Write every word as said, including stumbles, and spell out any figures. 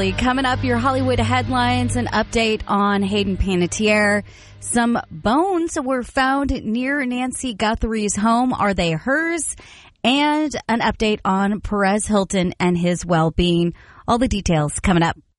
Coming up, your Hollywood headlines, an update on Hayden Panettiere. Some bones were found near Nancy Guthrie's home. Are they hers? And an update on Perez Hilton and his well-being. All the details coming up.